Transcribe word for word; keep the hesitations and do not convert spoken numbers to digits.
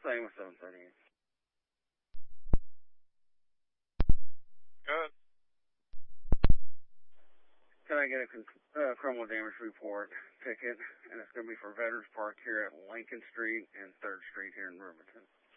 same with seven thirty-eight. Good. Can I get a uh, criminal damage report ticket? And it's going to be for Veterans Park here at Lincoln Street and third Street here in Riverton.